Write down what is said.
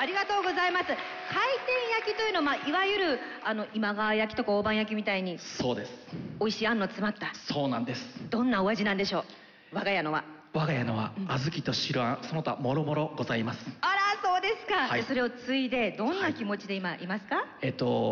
りがとうございます。回転焼きというのは、いわゆる今川焼きとか大判焼きみたいにそうです。 美味しいあんの詰まった。 そうなんです。 どんなお味なんでしょう、我が家のは。 我が家のは小豆と白あん、その他もろもろございます。 あら、そうですか。 はいそれを継いでどんな気持ちで今いますか？